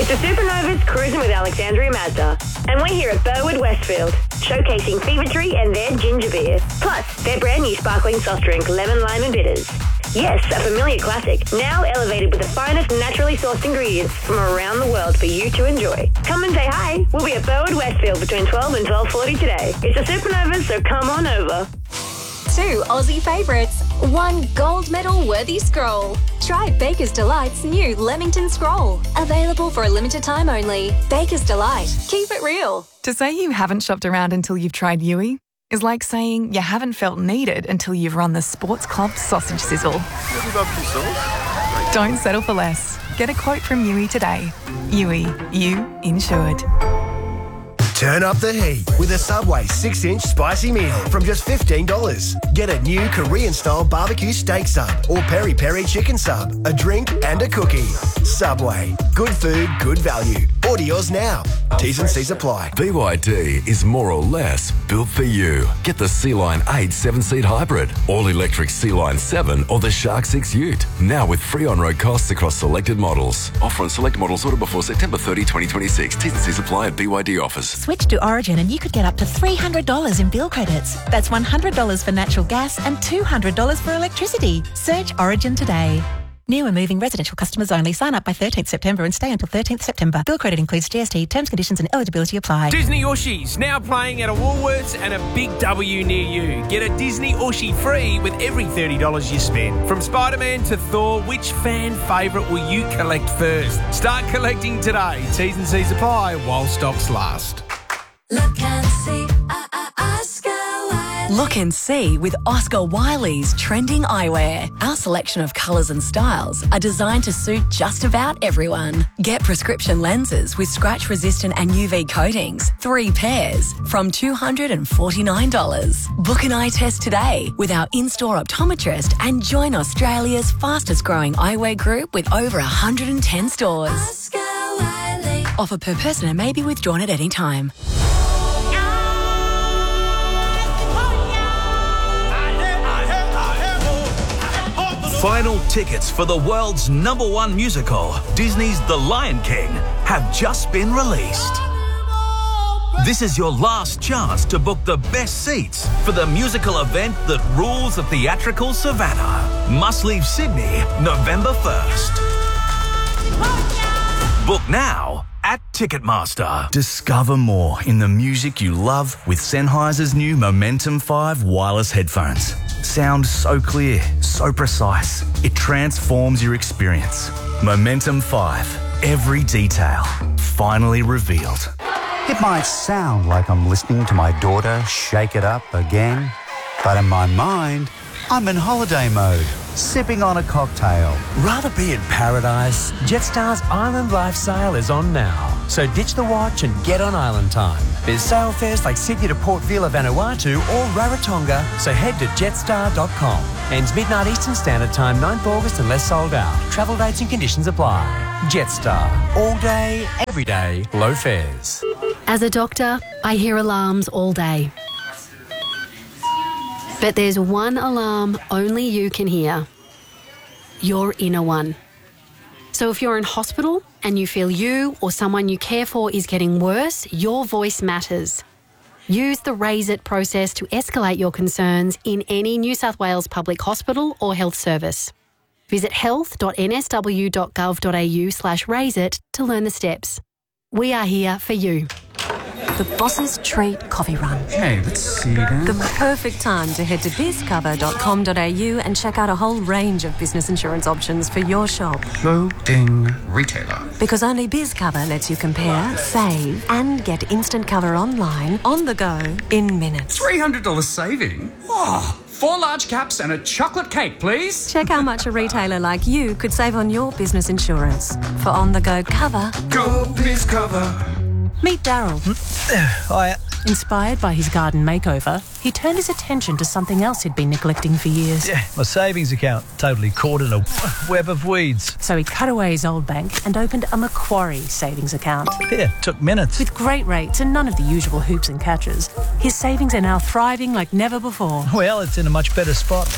It's the Supernovas cruising with Alexandria Mazda. And we're here at Burwood Westfield, showcasing Fever-Tree and their ginger beer. Plus, their brand new sparkling soft drink, Lemon, Lime and Bitters. Yes, a familiar classic, now elevated with the finest naturally sourced ingredients from around the world for you to enjoy. Come and say hi. We'll be at Burwood Westfield between 12 and 12:40 today. It's the Supernovas, so come on over. 2 Aussie favourites, 1 gold medal worthy scroll. Try Baker's Delight's new Leamington Scroll. Available for a limited time only. Baker's Delight. Keep it real. To say you haven't shopped around until you've tried Yui is like saying you haven't felt needed until you've run the Sports Club sausage sizzle. Don't settle for less. Get a quote from Yui today. Yui, you insured. Turn up the heat with a Subway 6-inch spicy meal from just $15. Get a new Korean-style barbecue steak sub or peri-peri chicken sub, a drink and a cookie. Subway. Good food, good value. Order yours now. T's and C's apply. BYD is more or less built for you. Get the Sea-Line 8 7-seat hybrid, all-electric Sea-Line 7 or the Shark 6 Ute. Now with free on-road costs across selected models. Offer on select models order before September 30, 2026. T's and C's apply at BYD office. Switch to Origin and you could get up to $300 in bill credits. That's $100 for natural gas and $200 for electricity. Search Origin today. New and moving residential customers only. Sign up by 13th September and stay until 13th September. Bill credit includes GST. Terms, conditions and eligibility apply. Disney Ushies now playing at a Woolworths and a Big W near you. Get a Disney Ushie free with every $30 you spend. From Spider-Man to Thor, which fan favourite will you collect first? Start collecting today. T's and C's apply while stocks last. Look and see, Oscar Wiley. Look and see with Oscar Wiley's trending eyewear. Our selection of colours and styles are designed to suit just about everyone. Get prescription lenses with scratch-resistant and UV coatings, 3 pairs, from $249. Book an eye test today with our in-store optometrist and join Australia's fastest-growing eyewear group with over 110 stores. Oscar Wiley. Offer per person and may be withdrawn at any time. Final tickets for the world's #1 musical, Disney's The Lion King, have just been released. This is your last chance to book the best seats for the musical event that rules the theatrical savannah. Must leave Sydney November 1st. Book now at Ticketmaster. Discover more in the music you love with Sennheiser's new Momentum 5 wireless headphones. Sound so clear, so precise. It transforms your experience. Momentum 5. Every detail finally revealed. It might sound like I'm listening to my daughter shake it up again, but in my mind, I'm in holiday mode, sipping on a cocktail. Rather be in paradise? Jetstar's Island Lifestyle is on now. So ditch the watch and get on island time. There's sail fares like Sydney to Port Vila, Vanuatu or Rarotonga, so head to jetstar.com. Ends midnight Eastern Standard Time, 9th August unless sold out. Travel dates and conditions apply. Jetstar. All day, every day, low fares. As a doctor, I hear alarms all day. But there's one alarm only you can hear. Your inner one. So if you're in hospital and you feel you or someone you care for is getting worse, your voice matters. Use the Raise It process to escalate your concerns in any New South Wales public hospital or health service. Visit health.nsw.gov.au/raiseit to learn the steps. We are here for you. The Boss's Treat Coffee Run. Okay, let's see then. The perfect time to head to bizcover.com.au and check out a whole range of business insurance options for your shop. Loading retailer. Because only BizCover lets you compare, save, and get instant cover online, on the go, in minutes. $300 saving? Wow. 4 large caps and a chocolate cake, please. Check how much a retailer like you could save on your business insurance. For on-the-go cover... Go BizCover. Meet Daryl. Hiya. Inspired by his garden makeover, he turned his attention to something else he'd been neglecting for years. Yeah, my savings account totally caught in a web of weeds. So he cut away his old bank and opened a Macquarie savings account. Yeah, took minutes. With great rates and none of the usual hoops and catches, his savings are now thriving like never before. Well, it's in a much better spot.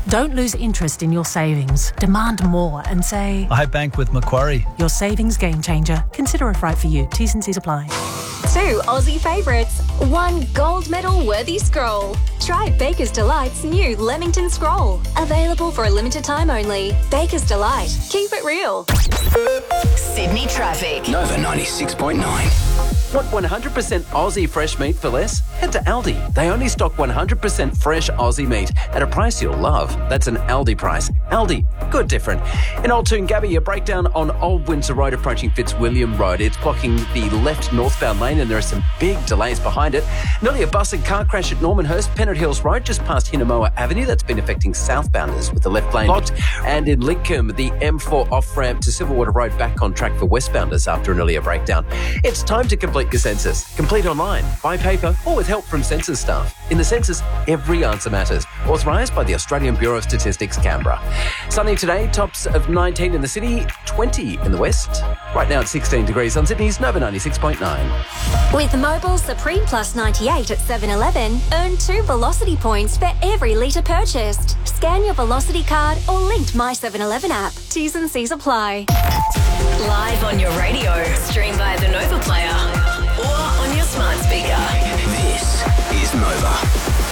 Don't lose interest in your savings. Demand more and say, I bank with Macquarie. Your savings game changer. Consider if right for you. T's and C's apply. 2 Aussie favourites, 1 gold medal worthy scroll. Try Baker's Delight's new Leamington Scroll. Available for a limited time only. Baker's Delight. Keep it real. Sydney traffic. Nova 96.9. Want 100% Aussie fresh meat for less? Head to Aldi. They only stock 100% fresh Aussie meat at a price you'll love. That's an Aldi price. Aldi, good different. In Old Toongabbie, a breakdown on Old Windsor Road approaching Fitzwilliam Road. It's blocking the left northbound lane and there are some big delays behind it. Nearly a bus and car crash at Normanhurst, Pennant Hills Road, just past Hinamoa Avenue. That's been affecting southbounders with the left lane blocked. And in Lidcombe, the M4 off-ramp to Silverwater Road back on track for westbounders after an earlier breakdown. It's time to complete your census. Complete online, by paper, or with help from census staff. In the census, every answer matters. Authorised by the Australian Bureau of Statistics, Canberra. Sunny today, tops of 19 in the city, 20 in the west. Right now it's 16 degrees on Sydney's Nova 96.9. With Mobile Supreme Plus 98 at 7-Eleven, earn 2 Velocity points for every litre purchased. Scan your Velocity card or linked My 7-Eleven app. T's and C's apply. Live on your radio. Stream via the Nova Player or on your smart speaker. This is Nova.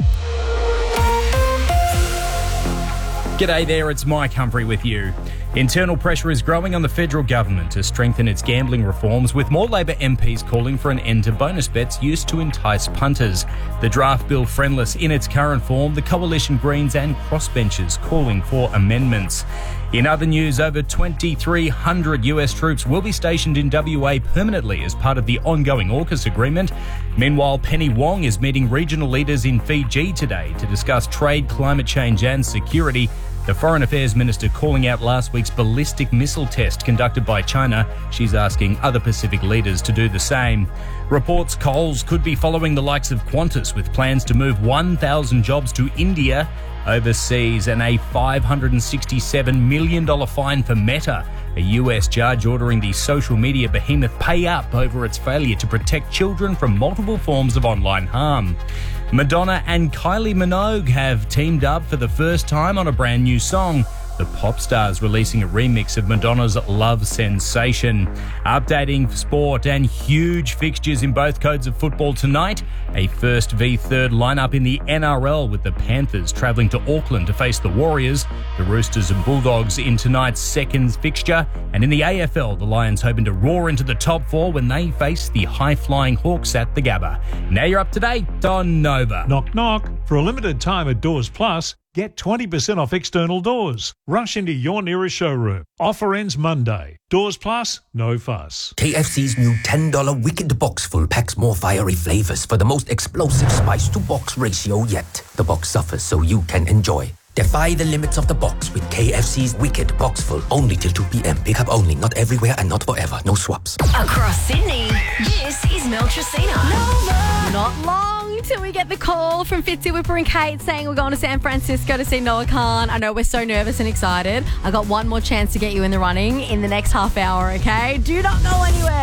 G'day there, it's Mike Humphrey with you. Internal pressure is growing on the federal government to strengthen its gambling reforms, with more Labor MPs calling for an end to bonus bets used to entice punters. The draft bill friendless in its current form, the Coalition Greens and crossbenchers calling for amendments. In other news, over 2,300 US troops will be stationed in WA permanently as part of the ongoing AUKUS agreement. Meanwhile, Penny Wong is meeting regional leaders in Fiji today to discuss trade, climate change and security. The Foreign Affairs Minister calling out last week's ballistic missile test conducted by China. She's asking other Pacific leaders to do the same. Reports Coles could be following the likes of Qantas with plans to move 1,000 jobs to India overseas, and a $567 million fine for Meta, a US judge ordering the social media behemoth pay up over its failure to protect children from multiple forms of online harm. Madonna and Kylie Minogue have teamed up for the first time on a brand new song. The pop star's releasing a remix of Madonna's Love Sensation. Updating sport and huge fixtures in both codes of football tonight. A first v third lineup in the NRL with the Panthers travelling to Auckland to face the Warriors. The Roosters and Bulldogs in tonight's second fixture. And in the AFL, the Lions hoping to roar into the top 4 when they face the high-flying Hawks at the Gabba. Now you're up to date on Nova. Knock, knock. For a limited time at Doors Plus, get 20% off external doors. Rush into your nearest showroom. Offer ends Monday. Doors Plus, no fuss. KFC's new $10 Wicked Box Full packs more fiery flavors for the most explosive spice-to-box ratio yet. The box suffers so you can enjoy. Defy the limits of the box with KFC's Wicked Box Full. Only till 2 p.m. Pick up only, not everywhere and not forever. No swaps. Across Sydney, this is Mel Tracina. Not long till we get the call from Fitzy, Whipper and Kate saying we're going to San Francisco to see Noah Khan. I know we're so nervous and excited. I got one more chance to get you in the running in the next half hour, okay? Do not go anywhere.